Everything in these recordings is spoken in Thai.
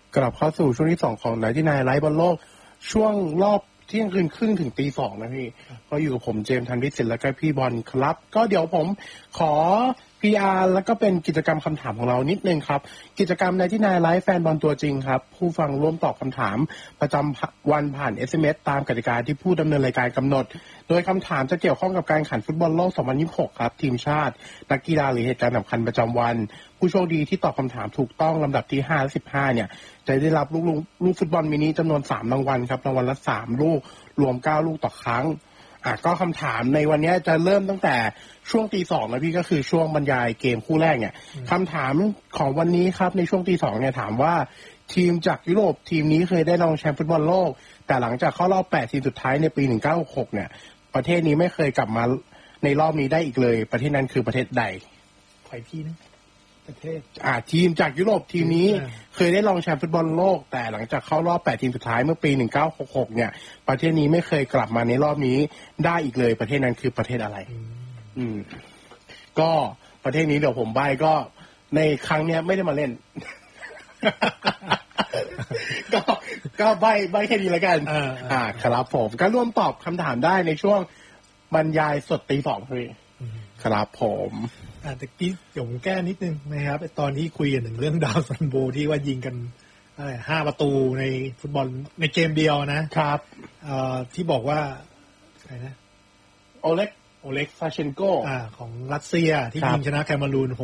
กลับเข้าสู่ช่วงที่2ของ99ไลฟ์บอลโลกช่วงรอบเที่ยงคืนครึ่งถึงตี 2นะพี่ก็อยู่กับผมเจมส์ธันวิสิทธิ์แล้วก็พี่บอลครับก็เดี๋ยวผมขอ PR แล้วก็เป็นกิจกรรมคำถามของเรานิดนึงครับกิจกรรม99ไลฟ์แฟนบอลตัวจริงครับผู้ฟังร่วมตอบคำถามประจำวันผ่าน SMS ตามกติกาที่ผู้ดำเนินรายการกำหนดโดยคำถามจะเกี่ยวข้องกับการแข่งขันฟุตบอลโลก 2026 ครับทีมชาตินักกีฬาหรือเหตุการณ์สำคัญประจำวันผู้โชคดีที่ตอบคำถามถูกต้องลำดับที่5และ15เนี่ยจะได้รับลูกฟุตบอลมินิจำนวน3รางวัลครับรางวัลละ3ลูกรวม9ลูกต่อครั้งก็คำถามในวันนี้จะเริ่มตั้งแต่ช่วงตี 2นะพี่ก็คือช่วงบรรยายเกมคู่แรกเนี่ยคำถามของวันนี้ครับในช่วงตี 2เนี่ยถามว่าทีมจากยุโรปทีมนี้เคยได้รองแชมป์ฟุตบอลโลกแต่หลังจากเข้ารอบ8ทีมสุดท้ายในปี1966เนี่ยประเทศนี้ไม่เคยกลับมาในรอบนี้ได้อีกเลยประเทศนั้นคือประเทศใดขอที่นะประเทศทีมจากยุโรปทีมนี้เคยได้รองแชมป์ฟุตบอลโลกแต่หลังจากเข้ารอบ8ทีมสุดท้ายเมื่อปี1966เนี่ยประเทศนี้ไม่เคยกลับมาในรอบนี้ได้อีกเลยประเทศนั้นคือประเทศอะไรก็ประเทศนี้เดี๋ยวผมใบ้ก็ในครั้งเนี้ยไม่ได้มาเล่น ก็ใบ้แค่นี้แล้วกันครับผมก็ร่วมตอบคำถามได้ในช่วงบรรยายสดตี 2พี่ครับผมแต่กี้เดี๋ยวผมแก้นิดนึงนะครับตอนที่คุยกันถึงเรื่องดาวซันโบที่ว่ายิงกัน5ประตูในฟุตบอลในเกมเดียวนะครับที่บอกว่าใครนะโอเล็กซาเชนโกของรัสเซียที่ยิงชนะแคนารูน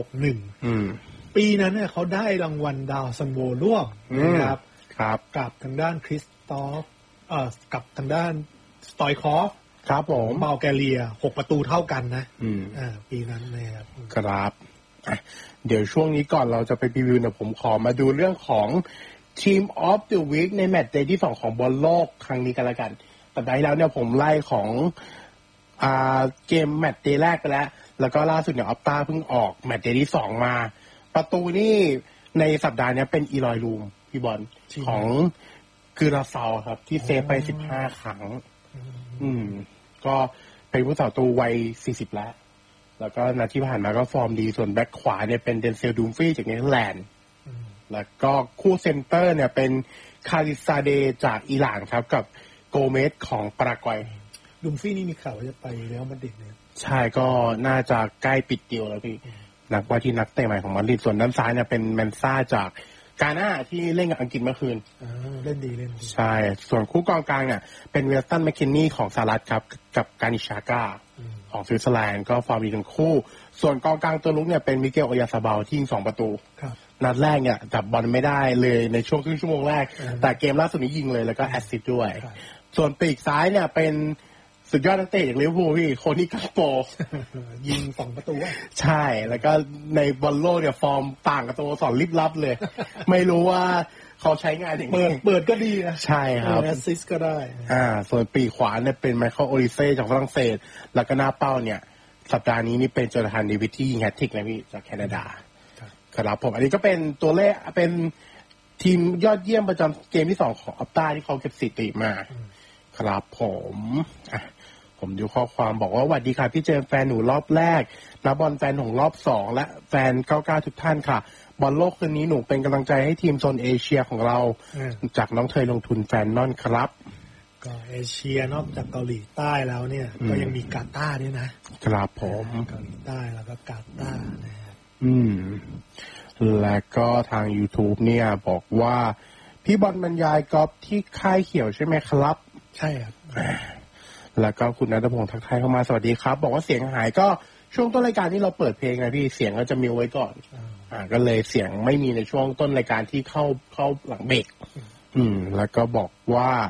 6-1 ปีนั้นเนี่ยเขาได้รางวัลดาวซันโบร่วมนะครับกับทางด้านคริสตอฟกับทางด้านสตอยคอฟครับผมบัลแกเรีย6ประตูเท่ากันนะปีนั้นนะครับครับเดี๋ยวช่วงนี้ก่อนเราจะไปรีวิวเนี่ยผมขอมาดูเรื่องของ Team of the Week ในแมตช์เดย์ที่2ของบอลโลกครั้งนี้กันละกันแต่ได้แล้วเนี่ยผมไล่ของเกมแมตช์เดย์แรกไปแล้วก็ล่าสุดเนี่ยออปต้าเพิ่งออกแมตช์เดย์ที่2มาประตูนี่ในสัปดาห์นี้เป็นอีลอยลูมพี่บอลของคือราซาวครับที่เซฟไป15ครั้งก็เป็นผู้ต่อตัววัย40แล้วก็นัดที่ผ่านมาก็ฟอร์มดีส่วนแบ็คขวาเนี่ยเป็นเดนเซลดูมฟี่จากเนเธอร์แลนด์แล้วก็คู่เซนเตอร์เนี่ยเป็นคาริซาเดจากอิหร่านครับกับโกเมสของปารากวัยดูมฟี่นี่มีข่าวว่าจะไปเรอัลมาดริดเนี่ยใช่ก็น่าจะใกล้ปิดดีลแล้วพี่ว่าที่นักเตะใหม่ของมาดริดส่วนด้านซ้ายเนี่ยเป็นแมนซ่าจากกาน่าที่เล่นกับอังกฤษเมื่อคืนเล่นดีใช่ส่วนคู่กองกลางเนี่ยเป็นเวลตันแมคคินนี่ของสหรัฐครับกับกานิชาก้าของสวิตเซอร์แลนด์ก็ฟอร์มดีทั้งคู่ส่วนกองกลางตัวลุกเนี่ยเป็นมิเกลโอยาซาบาลที่ยิง2ประตูนัดแรกเนี่ยจับบอลไม่ได้เลยในช่วงครึ่งชั่วโมงแรกแต่เกมล่าสุดนี้ยิงเลยแล้วก็แอสซิสต์ด้วยส่วนปีกซ้ายเนี่ยเป็นสุดยอดนักเตะจากลิเวอร์พูลพี่โคนี่กาโปยิง2ประตูใช่แล้วก็ในบอลโลกเนี่ยฟอร์มต่างกับตัวสอนลิบลับเลย ไม่รู้ว่าเขาใช้งานอย่างไรเปิดก็ดีนะใช่ครับแอสซิสต์ก็ได้ส่วนปีกขวาเนี่ยเป็นไมเคิลโอริเซ่จากฝรั่งเศสแล้วก็หน้าเป้าเนี่ยสัปดาห์นี้นี่เป็นโจนาธานเดวิดที่ยิงแฮตทริกนะพี่จากแคนาดาครับผมอันนี้ก็เป็นตัวเลขเป็นทีมยอดเยี่ยมประจำเกมที่2ของอัปต้าที่เขาเก็บสถิติมาครับผมดูข้อความบอกว่าสวัสดีค่ะพี่เจมส์แฟนหนูรอบแรกนักบอลแฟนของรอบ2และแฟน99ทุกท่านค่ะบอลโลกคืนนี้หนูเป็นกำลังใจให้ทีมโซนเอเชียของเราจากน้องเทยลงทุนแฟนนอนครับก็เอเชียนอกจากเกาหลีใต้แล้วเนี่ยก็ยังมีกาตาร์ด้วยนะครับผมเกาหลีใต้แล้วก็กาตาร์นะครับและก็ทาง YouTube เนี่ยบอกว่าพี่บอลบรรยายกอล์ฟที่ค่ายเขียวใช่ไหมครับใช่ครับแล้วก็คุณณัฐพงศ์ทักทายเข้ามาสวัสดีครับบอกว่าเสียงหายก็ช่วงต้นรายการที่เราเปิดเพลงไงพี่เสียงก็จะมิวไว้ก่อนก็เลยเสียงไม่มีในช่วงต้นรายการที่เข้าหลังเบรกแล้วก็บอกว่า